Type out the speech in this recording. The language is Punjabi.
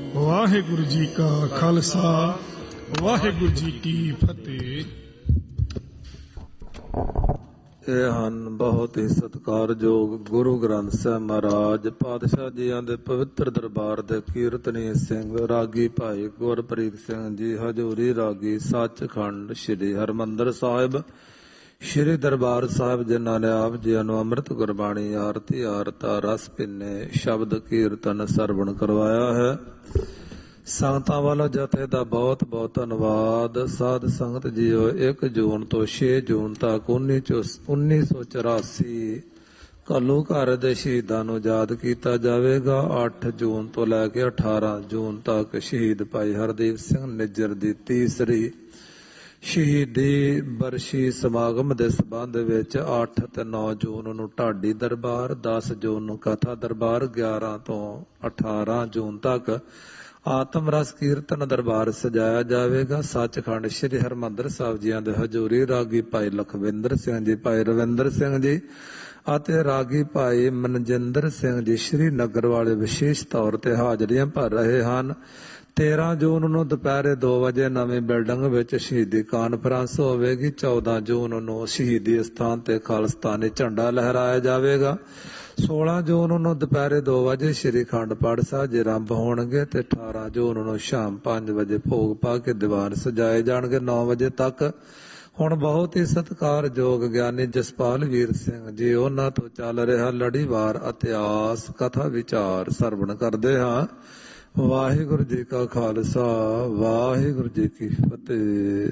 ਵਾਹਿਗੁਰੂ ਜੀ ਕਾ ਖਾਲਸਾ ਵਾਹਿਗੁਰੂ ਜੀ ਕੀ ਫਤਿਹ। ਇਹ ਹਨ ਬਹੁਤ ਹੀ ਸਤਿਕਾਰਯੋਗ ਗੁਰੂ ਗ੍ਰੰਥ ਸਾਹਿਬ ਮਹਾਰਾਜ ਪਾਤਸ਼ਾਹ ਜੀਆਂ ਦੇ ਪਵਿੱਤਰ ਦਰਬਾਰ ਦੇ ਕੀਰਤਨੀ ਸਿੰਘ ਰਾਗੀ ਭਾਈ ਗੁਰਪ੍ਰੀਤ ਸਿੰਘ ਜੀ ਹਜ਼ੂਰੀ ਰਾਗੀ ਸੱਚਖੰਡ ਸ੍ਰੀ ਹਰਿਮੰਦਰ ਸਾਹਿਬ ਸ੍ਰੀ ਦਰਬਾਰ ਸਾਹਿਬ, ਜਿਨ੍ਹਾਂ ਨੇ ਆਪ ਜੀ ਨੂੰ ਅੰਮ੍ਰਿਤ ਗੁਰਬਾਣੀ ਆਰਤੀ ਆਰਤਾ ਰਸ ਪਿੰਨੇ ਸ਼ਬਦ ਕੀਰਤਨ ਸਰਵਣ ਕਰਵਾਇਆ ਹੈ। ਸੰਗਤਾਂ ਵੱਲੋਂ ਜਥੇ ਦਾ ਬਹੁਤ ਬਹੁਤ ਧੰਨਵਾਦ। ਸਾਧ ਸੰਗਤ ਜੀਓ, 1 ਜੂਨ ਤੋਂ 6 ਜੂਨ ਤੱਕ 1984 ਘੱਲੂਘਾਰੇ ਦੇ ਸ਼ਹੀਦਾਂ ਨੂੰ ਯਾਦ ਕੀਤਾ ਜਾਵੇਗਾ। 8 ਜੂਨ ਤੋਂ ਲੈ ਕੇ 18 ਜੂਨ ਤੱਕ ਸ਼ਹੀਦ ਭਾਈ ਹਰਦੀਪ ਸਿੰਘ ਨਿੱਜਰ ਦੀ ਤੀਸਰੀ ਸ਼ਹੀਦੀ ਬਰਸ਼ੀ ਸਮਾਗਮ ਦੇ ਸਬੰਧ ਵਿੱਚ 8 ਤੇ 9 ਜੂਨ ਨੂੰ ਢਾਡੀ ਦਰਬਾਰ, 10 ਜੂਨ ਨੂੰ ਕਥਾ ਦਰਬਾਰ, 11 ਤੋਂ 18 ਜੂਨ ਤੱਕ ਆਤਮ ਰਸ ਕੀਰਤਨ ਦਰਬਾਰ ਸਜਾਇਆ ਜਾਵੇਗਾ। ਸੱਚਖੰਡ ਸ੍ਰੀ ਹਰਿਮੰਦਰ ਸਾਹਿਬ ਜੀਆਂ ਦੇ ਹਜ਼ੂਰੀ ਰਾਗੀ ਭਾਈ ਲਖਵਿੰਦਰ ਸਿੰਘ ਜੀ, ਭਾਈ ਰਵਿੰਦਰ ਸਿੰਘ ਜੀ ਅਤੇ ਰਾਗੀ ਭਾਈ ਮਨਜਿੰਦਰ ਸਿੰਘ ਜੀ ਸ਼੍ਰੀਨਗਰ ਵਾਲੇ ਵਿਸ਼ੇਸ਼ ਤੌਰ ਤੇ ਹਾਜ਼ਰੀਆਂ ਭਰ ਰਹੇ ਹਨ। 13 ਜੂਨ ਨੂੰ ਦੁਪਹਿਰੇ 2 ਵਜੇ ਨਵੀਂ ਬਿਲਡਿੰਗ ਵਿੱਚ ਸ਼ਹੀਦੀ ਕਾਨਫਰੰਸ ਹੋਵੇਗੀ। 14 ਜੂਨ ਨੂੰ ਸ਼ਹੀਦੀ ਸਥਾਨ ਤੇ ਖਾਲਿਸਤਾਨੀ ਝੰਡਾ ਲਹਿਰਾਇਆ ਜਾਵੇਗਾ। 16 ਜੂਨ ਨੂੰ ਦੁਪਹਿਰੇ 2 ਵਜੇ ਸ਼੍ਰੀ ਅਖੰਡ ਪਾਠ ਸਾਹਿਬ ਜੀ ਆਰੰਭ ਹੋਣਗੇ ਤੇ 18 ਜੂਨ ਨੂੰ ਸ਼ਾਮ 5 ਵਜੇ ਭੋਗ ਪਾ ਕੇ ਦੀਵਾਨ ਸਜਾਏ ਜਾਣਗੇ 9 ਵਜੇ ਤੱਕ। ਹੁਣ ਬਹੁਤ ਹੀ ਸਤਿਕਾਰਯੋਗ ਗਿਆਨੀ ਜਸਪਾਲ ਵੀਰ ਸਿੰਘ ਜੀ, ਉਹਨਾਂ ਤੋਂ ਚੱਲ ਰਿਹਾ ਲੜੀਵਾਰ ਇਤਿਹਾਸ ਕਥਾ ਵਿਚਾਰ ਸਰਵਣ ਕਰਦੇ ਹਾਂ। ਵਾਹਿਗੁਰੂ ਜੀ ਕਾ ਖਾਲਸਾ ਵਾਹਿਗੁਰੂ ਜੀ ਕੀ ਫਤਿਹ।